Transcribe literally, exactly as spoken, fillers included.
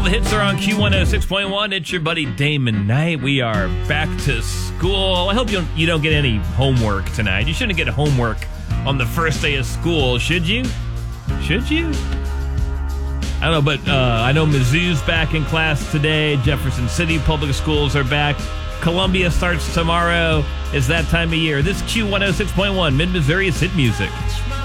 the hits are on Q one oh six point one. It's your buddy Damon Knight. We are back to school. I hope you don't, you don't get any homework tonight. You shouldn't get homework on the first day of school, should you? Should you? I don't know, but uh, I know Mizzou's back in class today. Jefferson City Public Schools are back. Columbia starts tomorrow. It's that time of year. This Q one oh six point one, Mid-Missouri's hit music.